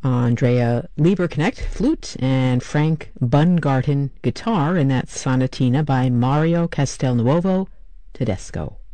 Andrea Lieberknecht, flute, and Frank Bungarten, guitar, in that sonatina by Mario Castelnuovo Tedesco.